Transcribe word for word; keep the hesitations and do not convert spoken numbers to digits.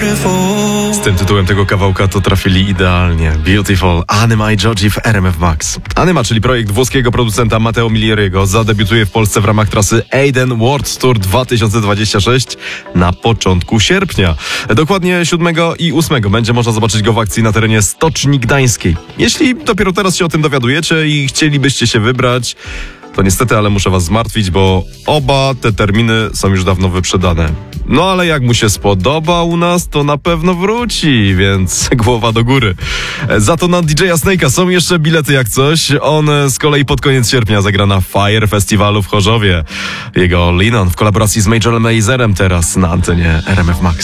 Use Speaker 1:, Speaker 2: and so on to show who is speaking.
Speaker 1: beautiful.
Speaker 2: Z tym tytułem tego kawałka to trafili idealnie. Beautiful, Anyma i Joji w R M F Max. Anyma, czyli projekt włoskiego producenta Matteo Milieriego, zadebiutuje w Polsce w ramach trasy Aiden World Tour dwa tysiące dwudziesty szósty na początku sierpnia. Dokładnie siódmego i ósmego będzie można zobaczyć go w akcji na terenie Stoczni Gdańskiej. Jeśli dopiero teraz się o tym dowiadujecie i chcielibyście się wybrać, to niestety, ale muszę was zmartwić, bo oba te terminy są już dawno wyprzedane. No ale jak mu się spodoba u nas, to na pewno wróci, więc głowa do góry. Za to na D J Snake'a są jeszcze bilety jak coś. On z kolei pod koniec sierpnia zagra na Fire Festiwalu w Chorzowie. Jego Lean On w kolaboracji z Majorem Lazerem teraz na antenie R M F Max.